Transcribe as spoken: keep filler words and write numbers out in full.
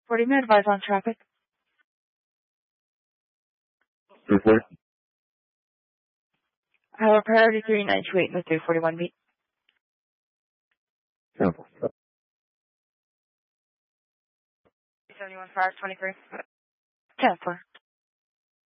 forty minute advise on traffic. three forty? I have a priority three nine two eight in the three forty-one beat. Sample. seventy-one five twenty-three. ten four.